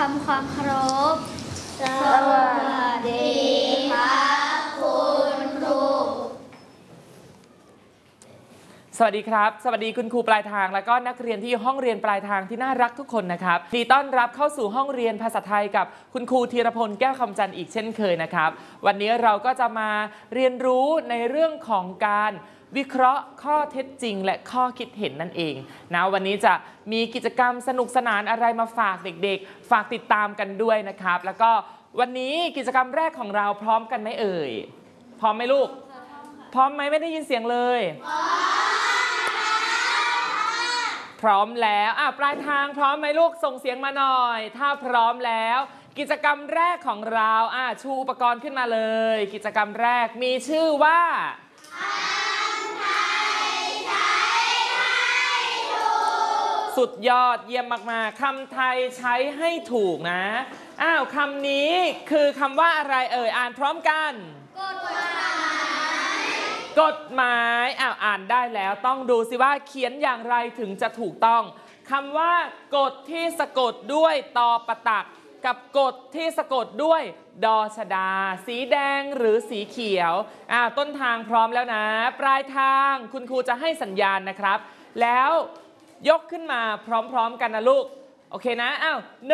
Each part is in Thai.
ำความเคารพสวัสดีครับคุณครูสวัสดีครับสวัสดีคุณครูปลายทางและก็นักเรียนที่ห้องเรียนปลายทางที่น่ารักทุกคนนะครับดีต้อนรับเข้าสู่ห้องเรียนภาษาไทยกับคุณครูธีรพลแก้วคำจันทร์อีกเช่นเคยนะครับวันนี้เราก็จะมาเรียนรู้ในเรื่องของการวิเคราะห์ข้อเท็จจริงและข้อคิดเห็นนั่นเองนะวันนี้จะมีกิจกรรมสนุกสนานอะไรมาฝากเด็กๆฝากติดตามกันด้วยนะครับแล้วก็วันนี้กิจกรรมแรกของเราพร้อมกันไหมเอ่ยพร้อมไหมลูกพร้อมไหมไม่ได้ยินเสียงเลยพร้อมแล้วปลายทางพร้อมไหมลูกส่งเสียงมาหน่อยถ้าพร้อมแล้วกิจกรรมแรกของเราชูอุปกรณ์ขึ้นมาเลยกิจกรรมแรกมีชื่อว่าสุดยอดเยี่ยมมากๆคำไทยใช้ให้ถูกนะคำนี้คือคำว่าอะไรเอ่ยอ่านพร้อมกันกฎหมายอ่านได้แล้วต้องดูสิว่าเขียนอย่างไรถึงจะถูกต้องคำว่ากฎที่สะกดด้วยตอประตักกับกฎที่สะกดด้วยดอชดาสีแดงหรือสีเขียวต้นทางพร้อมแล้วนะปลายทางคุณครูจะให้สัญญาณนะครับแล้วยกขึ้นมาพร้อมๆกันนะลูกโอเคนะ1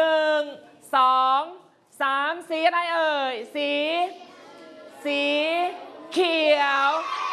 2 3สีอะไรเอ่ยสีเขียว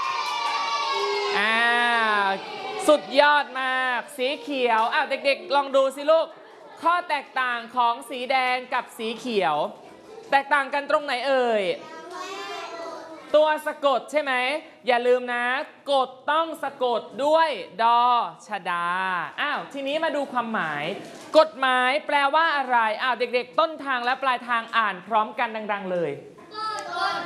สุดยอดมากสีเขียวเด็กๆลองดูสิลูกข้อแตกต่างของสีแดงกับสีเขียวแตกต่างกันตรงไหนเอ่ยตัวสะกดใช่ไหมอย่าลืมนะกฎต้องสะกดด้วยดอชดาทีนี้มาดูความหมายกฎหมายแปลว่าอะไรเด็กๆต้นทางและปลายทางอ่านพร้อมกันดังๆเลย